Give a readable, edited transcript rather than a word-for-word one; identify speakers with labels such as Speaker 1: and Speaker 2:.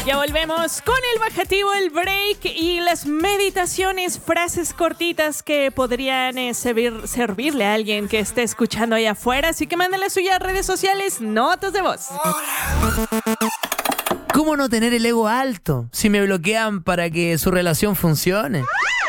Speaker 1: Ya volvemos con el bajativo, el break y las meditaciones, frases cortitas que podrían servirle a alguien que esté escuchando allá afuera. Así que mándenle a suyas redes sociales, notas de voz.
Speaker 2: ¿Cómo no tener el ego alto si me bloquean para que su relación funcione?